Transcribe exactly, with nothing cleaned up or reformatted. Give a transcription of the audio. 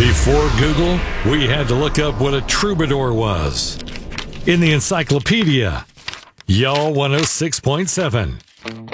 Before Google, we had to look up what a troubadour was. In the encyclopedia, Y'all one oh six point seven.